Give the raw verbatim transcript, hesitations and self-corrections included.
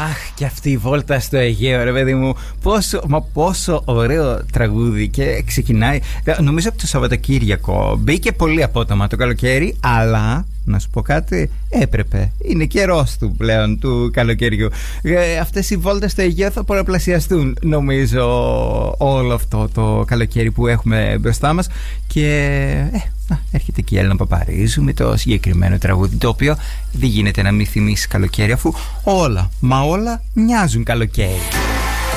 Αχ, και αυτή η βόλτα στο Αιγαίο, ρε παιδί μου. Πόσο, μα πόσο ωραίο τραγούδι. Και ξεκινάει. Νομίζω από το Σαββατοκύριακο. Μπήκε πολύ απότομα το καλοκαίρι, αλλά να σου πω κάτι, έπρεπε. Είναι καιρός του πλέον του καλοκαιριού. Ε, αυτές οι βόλτες στο Αιγαίο θα πολλαπλασιαστούν, νομίζω, όλο αυτό το καλοκαίρι που έχουμε μπροστά μας. Και ε, α, έρχεται και η Έλληνα Παπαρίζου με το συγκεκριμένο τραγούδι, το οποίο δεν γίνεται να μην θυμίσει καλοκαίρι, αφού όλα, μα όλα μοιάζουν καλοκαίρι.